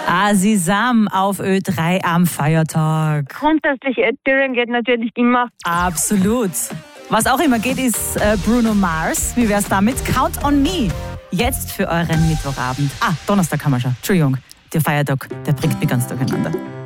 Azizam auf Ö3 am Feiertag. Grundsätzlich Ed Sheeran geht natürlich immer. Absolut. Was auch immer geht, ist Bruno Mars. Wie wär's damit? Count on Me. Jetzt für euren Mittwochabend. Donnerstag haben wir schon. Entschuldigung. Der Feiertag, der bringt mich ganz durcheinander.